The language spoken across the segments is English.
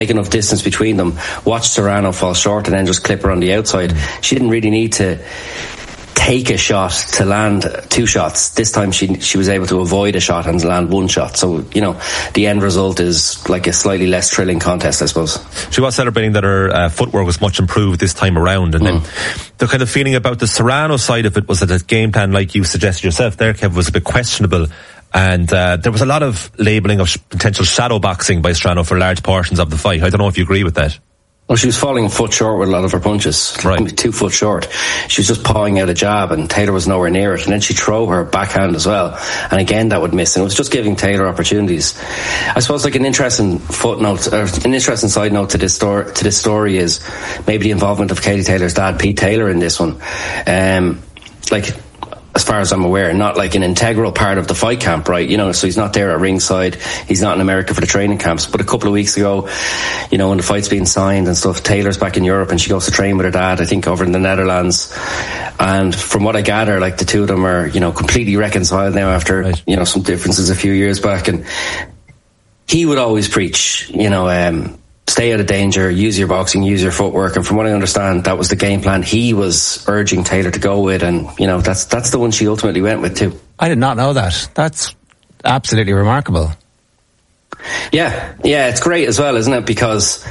enough distance between them, watch Serrano fall short and then just clip her on the outside. She didn't really need to take a shot to land 2 shots. This time she was able to avoid a shot and land 1 shot. So, the end result is like a slightly less thrilling contest, I suppose. She was celebrating that her footwork was much improved this time around. And then the kind of feeling about the Serrano side of it was that the game plan, like you suggested yourself there, Kev, was a bit questionable. And there was a lot of labelling of potential shadow boxing by Serrano for large portions of the fight. I don't know if you agree with that. Well, she was falling a foot short with a lot of her punches. Right. 2 foot short. She was just pawing out a jab and Taylor was nowhere near it. And then she'd throw her backhand as well. And again, that would miss. And it was just giving Taylor opportunities. I suppose like an interesting footnote, or an interesting side note to this story is maybe the involvement of Katie Taylor's dad, Pete Taylor, in this one. As far as I'm aware, not like an integral part of the fight camp, right? So he's not there at ringside. He's not in America for the training camps. But a couple of weeks ago, when the fight's being signed and stuff, Taylor's back in Europe and she goes to train with her dad, I think over in the Netherlands. And from what I gather, like the two of them are, completely reconciled now after, some differences a few years back. And he would always preach, stay out of danger, use your boxing, use your footwork. And from what I understand, that was the game plan he was urging Taylor to go with. And, that's the one she ultimately went with too. I did not know that. That's absolutely remarkable. Yeah, it's great as well, isn't it? Because,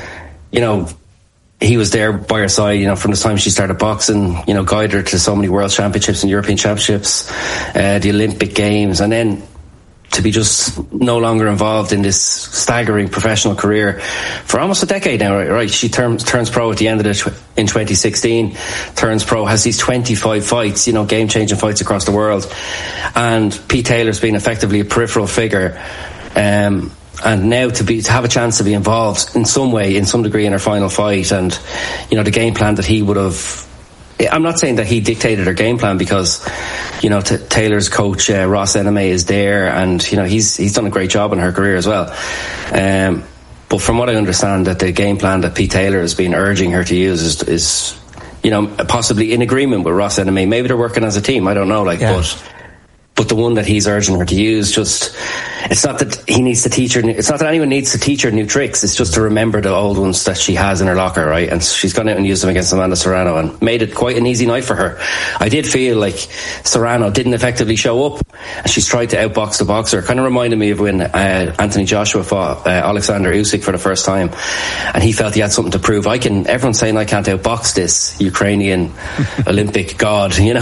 he was there by her side, from the time she started boxing, guided her to so many world championships and European championships, the Olympic Games, and then to be just no longer involved in this staggering professional career for almost a decade now, right? She turns pro at the end of in 2016, turns pro, has these 25 fights, game-changing fights across the world. And Pete Taylor's been effectively a peripheral figure. And now to have a chance to be involved in some way, in some degree in her final fight, and, the game plan that he would have, I'm not saying that he dictated her game plan because, Taylor's coach, Ross Ename, is there and, he's done a great job in her career as well. But from what I understand, that the game plan that Pete Taylor has been urging her to use is possibly in agreement with Ross Ename. Maybe they're working as a team, I don't know, but the one that he's urging her to use, it's not that he needs to teach her, it's not that anyone needs to teach her new tricks, it's just to remember the old ones that she has in her locker, right? And she's gone out and used them against Amanda Serrano and made it quite an easy night for her. I did feel like Serrano didn't effectively show up and she's tried to outbox the boxer. Kind of reminded me of when Anthony Joshua fought Alexander Usyk for the first time and he felt he had something to prove. Everyone's saying I can't outbox this Ukrainian Olympic god, and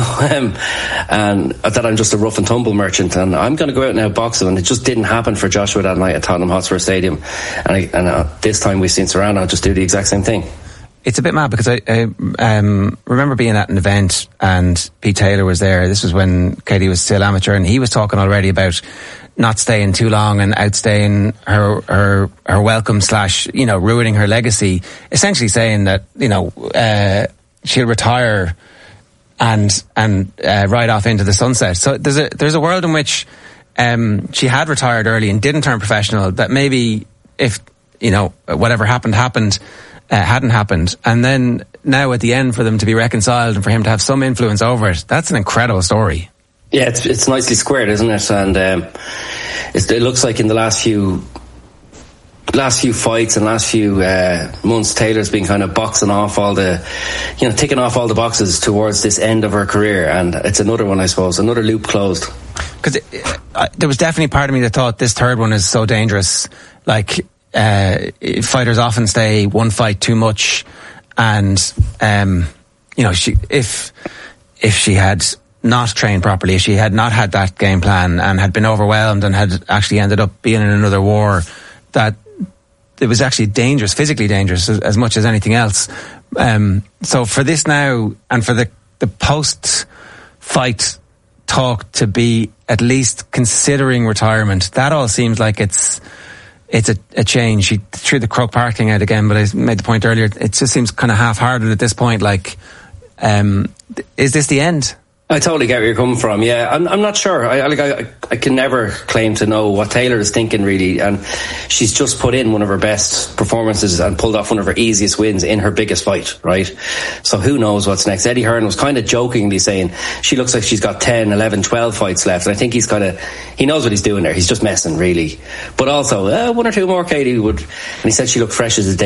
that I'm just a rough and tumble merchant and I'm going to go out and outbox him, and it just didn't happen for Joshua that night at Tottenham Hotspur Stadium. And this time we've seen Serrano just do the exact same thing. It's a bit mad because I remember being at an event and Pete Taylor was there. This was when Katie was still amateur, and he was talking already about not staying too long and outstaying her welcome / ruining her legacy, essentially saying that she'll retire and ride off into the sunset. So there's a world in which she had retired early and didn't turn professional, that maybe if whatever happened hadn't happened, and then now at the end for them to be reconciled and for him to have some influence over it, that's an incredible story. Yeah, it's nicely squared, isn't it? And it looks like in the last few fights and last few months, Taylor's been kind of boxing off all the, ticking off all the boxes towards this end of her career, and it's another one, I suppose, another loop closed. Because there was definitely part of me that thought this third one is so dangerous. Like, fighters often stay one fight too much, and if she had not trained properly, if she had not had that game plan and had been overwhelmed and had actually ended up being in another war, that it was actually dangerous, physically dangerous as much as anything else. So for this now, and for the post-fight talk to be at least considering retirement, that all seems like it's a change. She threw the Croke Park thing out again, but I made the point earlier, it just seems kind of half-hearted at this point. Like, is this the end? I totally get where you're coming from. Yeah, I'm not sure. I can never claim to know what Taylor is thinking, really. And she's just put in one of her best performances and pulled off one of her easiest wins in her biggest fight, right? So who knows what's next? Eddie Hearn was kind of jokingly saying she looks like she's got 10, 11, 12 fights left. And I think he knows what he's doing there. He's just messing, really. But also, one or two more, Katie would. And he said she looked fresh as a day.